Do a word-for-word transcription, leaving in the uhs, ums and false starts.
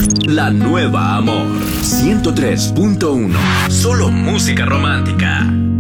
La nueva Amor ciento tres punto uno. Solo música romántica.